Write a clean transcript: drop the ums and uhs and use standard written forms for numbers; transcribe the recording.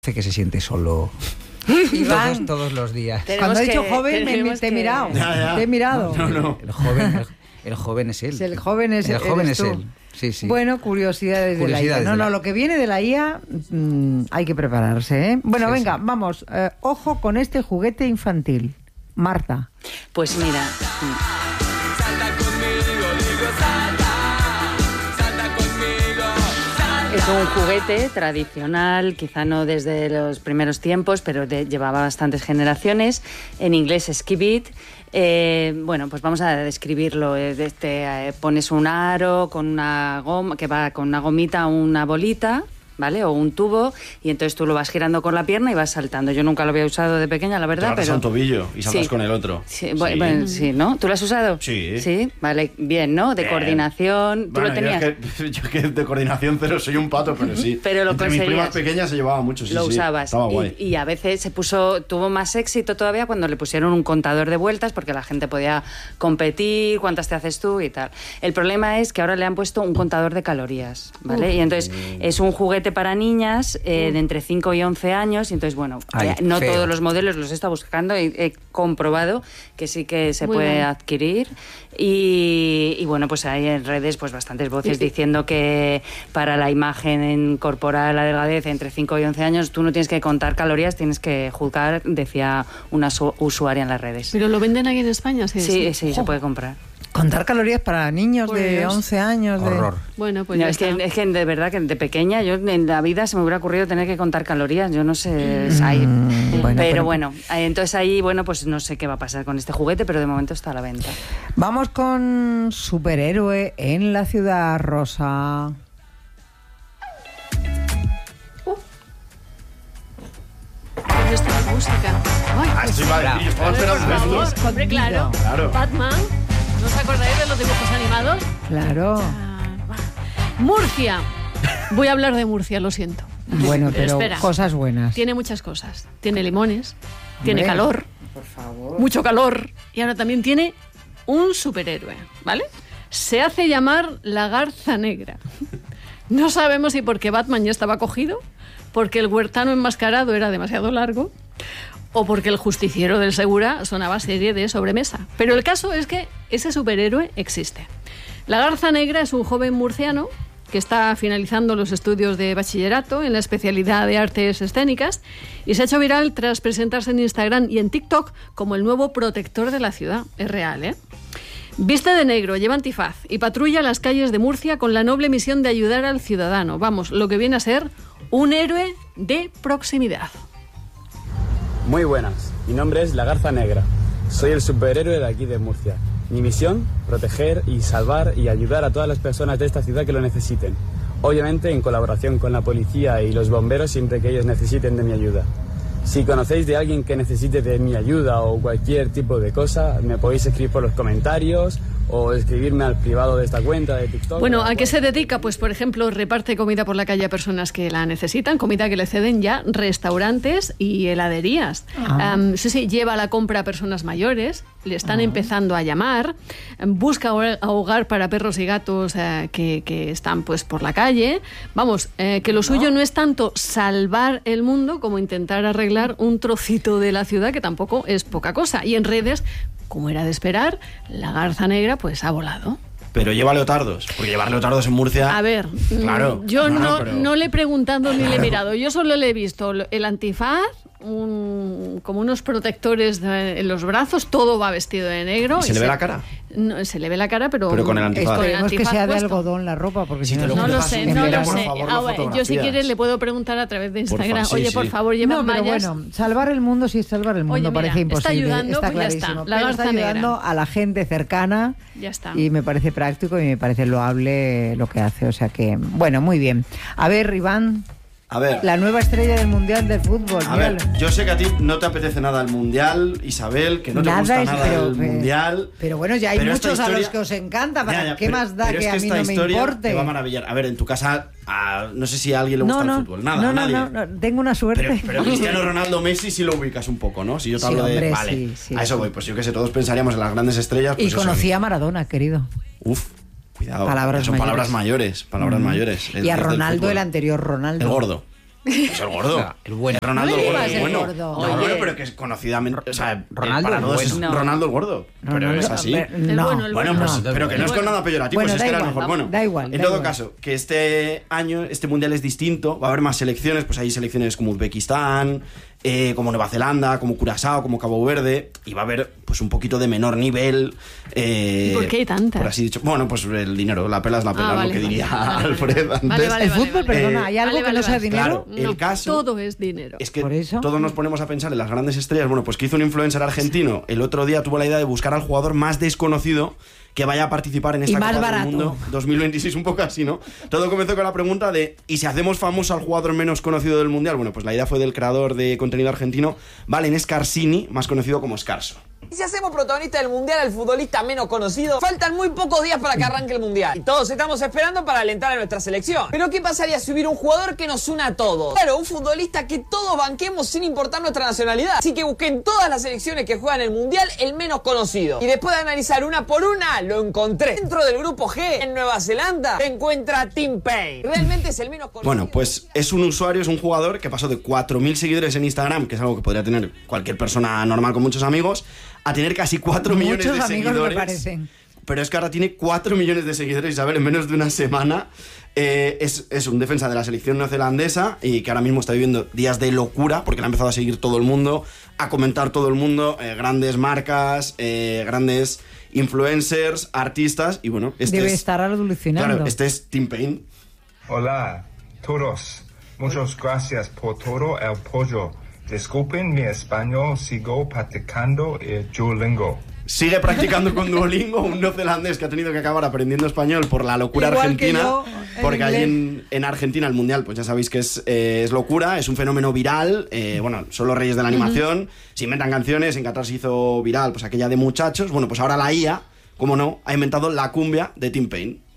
que se siente solo todos los días. Cuando he dicho joven te he mirado. Te he mirado. No. El joven es él. El joven es él. Sí. Bueno, curiosidades de la IA. No, lo que viene de la IA hay que prepararse, ¿eh? Bueno, sí, venga, vamos. Ojo con este juguete infantil. Marta. Pues mira. Es un juguete tradicional, quizá no desde los primeros tiempos, pero llevaba bastantes generaciones. En inglés es Skibidi. Bueno, pues vamos a describirlo. Pones un aro con una goma, que va con una gomita, una bolita, ¿vale? O un tubo, y entonces tú lo vas girando con la pierna y vas saltando. Yo nunca lo había usado de pequeña, la verdad, pero... un tobillo y saltas con el otro. Sí, bueno, sí, ¿no? ¿Tú lo has usado? Sí. Sí, vale, bien, ¿no? De coordinación. ¿Tú lo tenías? Yo que de coordinación cero soy un pato, pero sí. Pero lo entre mis primas pequeñas se llevaba mucho, sí. Lo usabas. Estaba guay. Y a veces tuvo más éxito todavía cuando le pusieron un contador de vueltas, porque la gente podía competir, cuántas te haces tú y tal. El problema es que ahora le han puesto un contador de calorías, ¿vale? Y entonces es un juguete para niñas de entre 5 y 11 años, y entonces, bueno, no feo. Todos los modelos los he estado buscando y he comprobado que sí que se puede adquirir. Y bueno, pues hay en redes pues bastantes voces diciendo que para la imagen corporal, la delgadez entre 5 y 11 años, tú no tienes que contar calorías, tienes que juzgar, decía una usuaria en las redes. ¿Pero lo venden aquí en España? Sí, se puede comprar. Contar calorías para niños de 11 años. Horror. Bueno, pues no, es que de verdad que de pequeña yo en la vida se me hubiera ocurrido tener que contar calorías. Yo no sé, pero bueno, entonces ahí, bueno, pues no sé qué va a pasar con este juguete, pero de momento está a la venta. Vamos con superhéroe en la ciudad rosa. ¿Dónde está la música? Hombre, claro. Batman. ¿No os acordáis de los dibujos animados? Claro. Murcia. Voy a hablar de Murcia, lo siento. Bueno, pero espera, cosas buenas. Tiene muchas cosas. Tiene limones, tiene calor, por favor. Mucho calor. Y ahora también tiene un superhéroe, ¿vale? Se hace llamar la Garza Negra. No sabemos si porque Batman ya estaba cogido, porque el huertano enmascarado era demasiado largo, o porque el justiciero del Segura sonaba serie de sobremesa. Pero el caso es que ese superhéroe existe. La Garza Negra es un joven murciano que está finalizando los estudios de bachillerato en la especialidad de artes escénicas y se ha hecho viral tras presentarse en Instagram y en TikTok como el nuevo protector de la ciudad. Es real, ¿eh? Viste de negro, lleva antifaz y patrulla las calles de Murcia con la noble misión de ayudar al ciudadano. Vamos, lo que viene a ser un héroe de proximidad. Muy buenas, mi nombre es La Garza Negra. Soy el superhéroe de aquí de Murcia. Mi misión, proteger y salvar y ayudar a todas las personas de esta ciudad que lo necesiten. Obviamente en colaboración con la policía y los bomberos siempre que ellos necesiten de mi ayuda. Si conocéis de alguien que necesite de mi ayuda o cualquier tipo de cosa, me podéis escribir por los comentarios o escribirme al privado de esta cuenta de TikTok. Bueno, ¿a qué se dedica? Pues, por ejemplo, reparte comida por la calle a personas que la necesitan, comida que le ceden ya restaurantes y heladerías. Sí, lleva la compra a personas mayores, le están empezando a llamar, busca hogar para perros y gatos que están pues por la calle. Vamos, que lo suyo no es tanto salvar el mundo como intentar arreglar un trocito de la ciudad, que tampoco es poca cosa. Y en redes, como era de esperar, la Garza Negra pues ha volado. Pero lleva leotardos, porque llevar leotardos en Murcia... A ver, claro, yo no le he preguntado ni le he mirado. Yo solo le he visto el antifaz, como unos protectores en los brazos, todo va vestido de negro. ¿Y se le ve la cara? No, se le ve la cara, pero con el antifaz. Esperemos que sea de algodón la ropa, porque si no lo sé. Yo si quieres le puedo preguntar a través de Instagram. Oye, por favor, lleva mallas. Pero bueno, salvar el mundo sí es salvar el mundo, parece imposible. Está ayudando, está pues clarísimo. ya está. Está ayudando a la gente cercana. Ya está. Y me parece práctico y me parece loable lo que hace. O sea que, bueno, muy bien. A ver, Iván. A ver. La nueva estrella del Mundial del Fútbol. A ver, yo sé que a ti no te apetece nada el Mundial, Isabel, que no te gusta nada el Mundial. Pero bueno, ya hay muchos a los que os encanta. ¿Qué más da que a mí no me importe? Te va a maravillar. A ver, en tu casa, no sé si a alguien le gusta el fútbol. Nada, nadie. No, tengo una suerte. Pero Cristiano Ronaldo, Messi sí lo ubicas un poco, ¿no? Si yo te hablo de... Vale, a eso voy. Pues yo que sé, todos pensaríamos en las grandes estrellas. Pues y conocí a Maradona, querido. Uf. Cuidado, son palabras mayores. Y a Ronaldo, el anterior Ronaldo. El gordo. Es el gordo. El bueno. Ronaldo el gordo. el Bueno. gordo. No, bueno, pero que es conocidamente... O sea, Ronaldo para el todos bueno. es Ronaldo el gordo. Pero es así. bueno, Pues, pero que no es con nada peyorativo, Bueno, es que da era igual, mejor. Bueno, da igual, en da todo igual. caso, que este año, este mundial es distinto, va a haber más selecciones, pues hay selecciones como Uzbekistán, como Nueva Zelanda, como Curazao, como Cabo Verde, y va a haber pues un poquito de menor nivel. ¿Por qué hay tantas? Por así dicho. Bueno, pues el dinero, la pela es la pela, vale, lo que diría vale, Alfred antes. El fútbol, perdona, ¿hay algo que no sea dinero? Claro, el caso todo es dinero. es que ¿Por eso? todos nos ponemos a pensar en las grandes estrellas. Bueno, pues que hizo un influencer argentino el otro día, tuvo la idea de buscar al jugador más desconocido que vaya a participar en esta Y más Copa barato. del Mundo 2026, un poco así, ¿no? Todo comenzó con la pregunta de ¿y si hacemos famoso al jugador menos conocido del Mundial? Bueno, pues la idea fue del creador de contenido argentino, Valen Scarsini, más conocido como Scarso. Y si hacemos protagonista del Mundial al futbolista menos conocido, faltan muy pocos días para que arranque el Mundial. Y todos estamos esperando para alentar a nuestra selección. Pero ¿qué pasaría si hubiera un jugador que nos una a todos? Claro, un futbolista que todos banquemos sin importar nuestra nacionalidad. Así que busqué en todas las selecciones que juegan el Mundial el menos conocido. Y después de analizar una por una, lo encontré. Dentro del grupo G, en Nueva Zelanda, se encuentra Tim Payne. Realmente es el menos conocido. Bueno, pues es un usuario, es un jugador que pasó de 4.000 seguidores en Instagram, que es algo que podría tener cualquier persona normal con muchos amigos, a tener casi 4 millones Muchos de amigos seguidores. me parecen. Pero es que ahora tiene 4 millones de seguidores, Isabel, en menos de una semana. Es un defensa de la selección neozelandesa y que ahora mismo está viviendo días de locura porque le ha empezado a seguir todo el mundo, a comentar todo el mundo, grandes marcas, grandes influencers, artistas y bueno, Debe estar alucinando. Claro, este es Tim Payne. Hola, todos. Muchas gracias por todo el apoyo. Disculpen mi español, sigo practicando el Duolingo. Sigue practicando con Duolingo, un neozelandés que ha tenido que acabar aprendiendo español por la locura Igual argentina. que yo, Porque inglés. allí en Argentina el mundial, pues ya sabéis que es locura, es un fenómeno viral. Bueno, son los reyes de la animación, se inventan canciones. En Qatar se hizo viral pues aquella de muchachos. Bueno, pues ahora la IA, como no, ha inventado la cumbia de Tim Payne.